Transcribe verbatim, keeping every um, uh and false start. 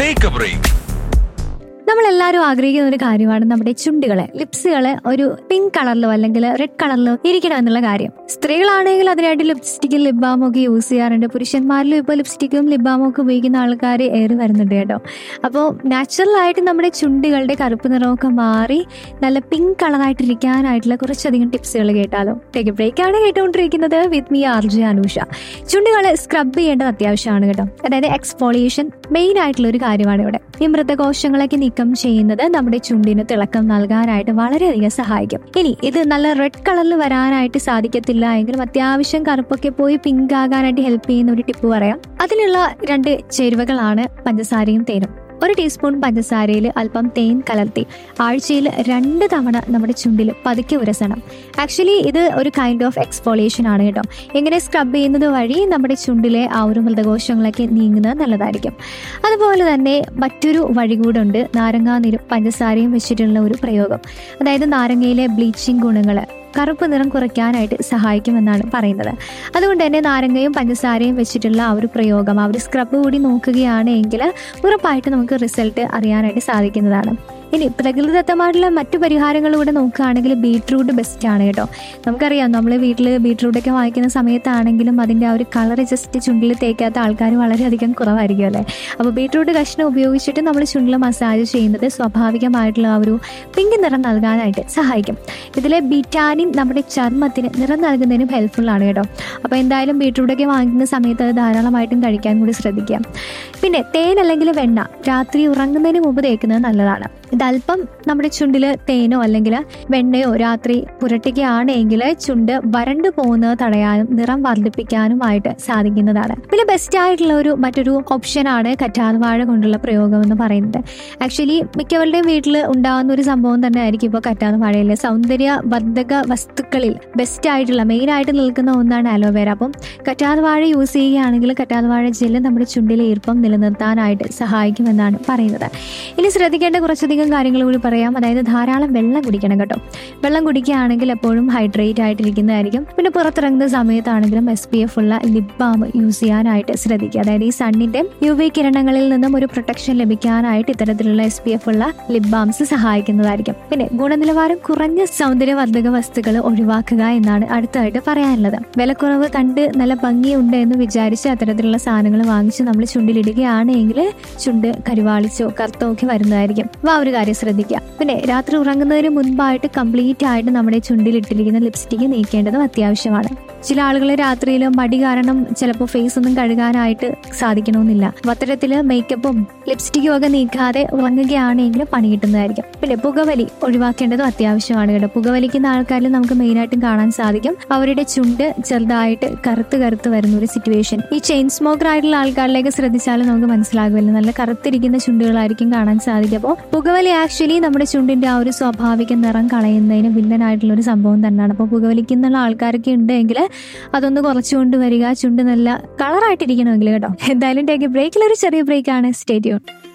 Take A break. നമ്മളെല്ലാവരും ആഗ്രഹിക്കുന്ന ഒരു കാര്യമാണ് നമ്മുടെ ചുണ്ടുകളെ, ലിപ്സുകളെ ഒരു പിങ്ക് കളറിലോ അല്ലെങ്കിൽ റെഡ് കളിലോ ഇരിക്കണം എന്നുള്ള കാര്യം. സ്ത്രീകളാണെങ്കിൽ അതിനായിട്ട് ലിപ്സ്റ്റിക്കും ലിപ് ബാമും ഒക്കെ യൂസ് ചെയ്യാറുണ്ട്. പുരുഷന്മാരിലും ഇപ്പോൾ ലിപ്സ്റ്റിക്കും ലിപ് ബാമും ഒക്കെ ഉപയോഗിക്കുന്ന ആൾക്കാർ ഏറി വരുന്നുണ്ട് കേട്ടോ. അപ്പോൾ നാച്ചുറലായിട്ട് നമ്മുടെ ചുണ്ടുകളുടെ കറുപ്പ് നിറമൊക്കെ മാറി നല്ല പിങ്ക് കളറായിട്ടിരിക്കാനായിട്ടുള്ള കുറച്ചധികം ടിപ്സുകൾ കേട്ടാലോ. ടേക്ക് എ ബ്രേക്ക് ആണ് കേട്ടുകൊണ്ടിരിക്കുന്നത് with me R J Anusha. ചുണ്ടുകളെ scrub ചെയ്യേണ്ടത് അത്യാവശ്യമാണ് കേട്ടോ. അതായത് എക്സ്ഫോളിയേഷൻ മെയിൻ ആയിട്ടുള്ള ഒരു കാര്യമാണ് ഇവിടെ. ഈ മൃതകോശങ്ങളൊക്കെ നീക്കം ചെയ്യുന്നത് നമ്മുടെ ചുണ്ടിന് തിളക്കം നൽകാനായിട്ട് വളരെയധികം സഹായിക്കും. ഇനി ഇത് നല്ല റെഡ് കളറിൽ വരാനായിട്ട് സാധിക്കത്തില്ല എങ്കിലും അത്യാവശ്യം കറുപ്പൊക്കെ പോയി പിങ്ക് ആകാനായിട്ട് ഹെൽപ്പ് ചെയ്യുന്ന ഒരു ടിപ്പ് പറയാം. അതിനുള്ള രണ്ട് ചേരുവകളാണ് പഞ്ചസാരയും തേനും. ഒരു ടീസ്പൂൺ പഞ്ചസാരയിൽ അല്പം തേൻ കലർത്തി ആഴ്ചയിൽ രണ്ട് തവണ നമ്മുടെ ചുണ്ടിൽ പതുക്കെ ഉരസണം. ആക്ച്വലി ഇത് ഒരു കൈൻഡ് ഓഫ് എക്സ്ഫോളിയേഷൻ ആണ് കേട്ടോ. ഇങ്ങനെ സ്ക്രബ് ചെയ്യുന്നത് വഴി നമ്മുടെ ചുണ്ടിലെ ആ ഒരു മൃതകോശങ്ങളൊക്കെ നീങ്ങുന്നത് നല്ലതായിരിക്കും. അതുപോലെ തന്നെ മറ്റൊരു വഴി കൂടെ ഉണ്ട്, നാരങ്ങാനീരും പഞ്ചസാരയും വെച്ചിട്ടുള്ള ഒരു പ്രയോഗം. അതായത് നാരങ്ങയിലെ ബ്ലീച്ചിങ് ഗുണങ്ങൾ കറുപ്പ് നിറം കുറയ്ക്കാനായിട്ട് സഹായിക്കുമെന്നാണ് പറയുന്നത്. അതുകൊണ്ട് തന്നെ നാരങ്ങയും പഞ്ചസാരയും വെച്ചിട്ടുള്ള ആ ഒരു പ്രയോഗം, ആ ഒരു സ്ക്രബ് കൂടി നോക്കുകയാണ് എങ്കിൽ ഉറപ്പായിട്ട് നമുക്ക് റിസൾട്ട് അറിയാനായിട്ട് സാധിക്കുന്നതാണ്. ഇനി പ്രകൃതിദത്തമായിട്ടുള്ള മറ്റു പരിഹാരങ്ങളിലൂടെ നോക്കുകയാണെങ്കിൽ ബീട്രൂട്ട് ബെസ്റ്റ് ആണ് കേട്ടോ. നമുക്കറിയാം, നമ്മൾ വീട്ടിൽ ബീട്രൂട്ടൊക്കെ വാങ്ങിക്കുന്ന സമയത്താണെങ്കിലും അതിൻ്റെ ആ ഒരു കളർ ജസ്റ്റ് ചുണ്ടിൽ തേക്കാത്ത ആൾക്കാർ വളരെയധികം കുറവായിരിക്കും അല്ലേ. അപ്പോൾ ബീട്രൂട്ട് കഷ്ണം ഉപയോഗിച്ചിട്ട് നമ്മൾ ചുണ്ടിൽ മസാജ് ചെയ്യുന്നത് സ്വാഭാവികമായിട്ടുള്ള ആ ഒരു പിങ്ക് നിറം നൽകാനായിട്ട് സഹായിക്കും. ഇതിലെ ബിറ്റാനിൻ നമ്മുടെ ചർമ്മത്തിന് നിറം നൽകുന്നതിനും ഹെൽപ്ഫുൾ ആണ് കേട്ടോ. അപ്പോൾ എന്തായാലും ബീട്രൂട്ടൊക്കെ വാങ്ങിക്കുന്ന സമയത്ത് അത് ധാരാളമായിട്ടും കഴിക്കാൻ കൂടി ശ്രദ്ധിക്കാം. പിന്നെ തേൻ അല്ലെങ്കിൽ വെണ്ണ രാത്രി ഉറങ്ങുന്നതിന് മുമ്പ് തേക്കുന്നത് നല്ലതാണ്. ഇതല്പം നമ്മുടെ ചുണ്ടിൽ തേനോ അല്ലെങ്കിൽ വെണ്ണയോ രാത്രി പുരട്ടുകയാണെങ്കിൽ ചുണ്ട് വരണ്ടു പോകുന്നത് തടയാനും നിറം വർദ്ധിപ്പിക്കാനുമായിട്ട് സാധിക്കുന്നതാണ്. പിന്നെ ബെസ്റ്റ് ആയിട്ടുള്ള ഒരു മറ്റൊരു ഓപ്ഷനാണ് കറ്റാർവാഴ കൊണ്ടുള്ള പ്രയോഗം എന്ന് പറയുന്നത്. ആക്ച്വലി മിക്കവരുടെയും വീട്ടിൽ ഉണ്ടാകുന്ന ഒരു സംഭവം തന്നെ ആയിരിക്കും ഇപ്പോൾ കറ്റാർവാഴയിലെ സൗന്ദര്യ വർദ്ധക വസ്തുക്കളിൽ ബെസ്റ്റ് ആയിട്ടുള്ള മെയിൻ ആയിട്ട് നിൽക്കുന്ന ഒന്നാണ് അലോവേര. അപ്പം കറ്റാർവാഴ യൂസ് ചെയ്യുകയാണെങ്കിൽ കറ്റാർവാഴ ജെല്ല് നമ്മുടെ ചുണ്ടിലെ ഈർപ്പം നിലനിർത്താനായിട്ട് സഹായിക്കുമെന്നാണ് പറയുന്നത്. ഇനി ശ്രദ്ധിക്കേണ്ട കുറച്ചധികം കാര്യങ്ങൾ കൂടി പറയാം. അതായത് ധാരാളം വെള്ളം കുടിക്കണം കേട്ടോ. വെള്ളം കുടിക്കുകയാണെങ്കിൽ എപ്പോഴും ഹൈഡ്രേറ്റ് ആയിട്ടിരിക്കുന്നതായിരിക്കും. പിന്നെ പുറത്തിറങ്ങുന്ന സമയത്താണെങ്കിലും എസ് പി എഫ് ഉള്ള ലിപ് ബാം യൂസ് ചെയ്യാനായിട്ട് ശ്രദ്ധിക്കുക. അതായത് ഈ സണ്ണിന്റെ യു വി കിരണങ്ങളിൽ നിന്നും ഒരു പ്രൊട്ടക്ഷൻ ലഭിക്കാനായിട്ട് ഇത്തരത്തിലുള്ള എസ് പി എഫ് ഉള്ള ലിപ് ബാംസ് സഹായിക്കുന്നതായിരിക്കും. പിന്നെ ഗുണനിലവാരം കുറഞ്ഞ സൗന്ദര്യവർദ്ധക വസ്തുക്കൾ ഒഴിവാക്കുക എന്നാണ് അടുത്തായിട്ട് പറയാനുള്ളത്. വിലക്കുറവ് കണ്ട് നല്ല ഭംഗിയുണ്ട് എന്ന് വിചാരിച്ച് അത്തരത്തിലുള്ള സാധനങ്ങൾ വാങ്ങിച്ച് നമ്മൾ ചുണ്ടിലിടുകയാണെങ്കിൽ ചുണ്ട് കരുവാളിച്ചോ കറുത്തോ ഒക്കെ വരുന്നതായിരിക്കും. ആ ഒരു കാര്യം ശ്രദ്ധിക്കുക. പിന്നെ രാത്രി ഉറങ്ങുന്നതിന് മുൻപായിട്ട് കംപ്ലീറ്റ് ആയിട്ട് നമ്മുടെ ചുണ്ടിലിട്ടിരിക്കുന്ന ലിപ്സ്റ്റിക്ക് നീക്കേണ്ടതും അത്യാവശ്യമാണ്. ചില ആളുകൾ രാത്രിയിൽ മടി കാരണം ചിലപ്പോൾ ഫേസ് ഒന്നും കഴുകാനായിട്ട് സാധിക്കണമെന്നില്ല. അത്തരത്തില് മേക്കപ്പും ലിപ്സ്റ്റിക്കും ഒക്കെ നീക്കാതെ ഉറങ്ങുകയാണെങ്കിൽ പണി കിട്ടുന്നതായിരിക്കും. പിന്നെ പുകവലി ഒഴിവാക്കേണ്ടതും അത്യാവശ്യമാണ് കേട്ടോ. പുകവലിക്കുന്ന ആൾക്കാരിൽ നമുക്ക് മെയിനായിട്ടും കാണാൻ സാധിക്കും അവരുടെ ചുണ്ട് ചെറുതായിട്ട് കറുത്ത് കറുത്ത് വരുന്ന ഒരു സിറ്റുവേഷൻ. ഈ ചെയിൻ സ്മോക്കർ ആയിട്ടുള്ള ആൾക്കാരിലേക്ക് ശ്രദ്ധിച്ചാലും നമുക്ക് മനസ്സിലാകുമല്ലോ, നല്ല കറുത്തിരിക്കുന്ന ചുണ്ടുകളായിരിക്കും കാണാൻ സാധിക്കും. അപ്പോൾ പുകവലി ആക്ച്വലി നമ്മുടെ ചുണ്ടിന്റെ ആ ഒരു സ്വാഭാവിക നിറം കളയുന്നതിന് വില്ലനായിട്ടുള്ള ഒരു സംഭവം തന്നെയാണ്. അപ്പോൾ പുകവലിക്കുന്നുള്ള ആൾക്കാരൊക്കെ ഉണ്ടെങ്കിൽ അതൊന്ന് കുറച്ചുകൊണ്ട് വരിക, ചുണ്ട് നല്ല കളറായിട്ടിരിക്കണമെങ്കിൽ കേട്ടോ. എന്തായാലും ടേക്ക് എ ബ്രേക്കിൽ ഒരു ചെറിയ ബ്രേക്കാണ്. Stay tune.